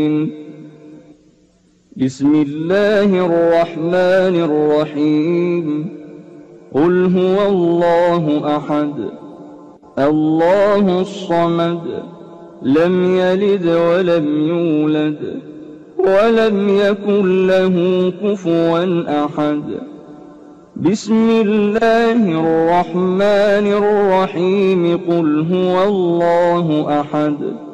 بسم الله الرحمن الرحيم قل هو الله أحد الله الصمد لم يلد ولم يولد ولم يكن له كفوا أحد بسم الله الرحمن الرحيم قل هو الله أحد